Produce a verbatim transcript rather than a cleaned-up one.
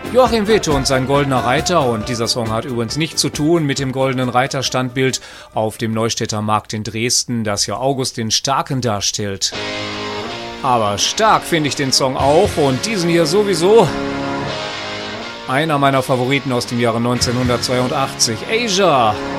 Joachim Witt und sein Goldener Reiter, und dieser Song hat übrigens nichts zu tun mit dem Goldenen Reiter-Standbild auf dem Neustädter Markt in Dresden, das ja August den Starken darstellt. Aber stark finde ich den Song auch und diesen hier sowieso. Einer meiner Favoriten aus dem Jahre neunzehnhundertzweiundachtzig, Asia.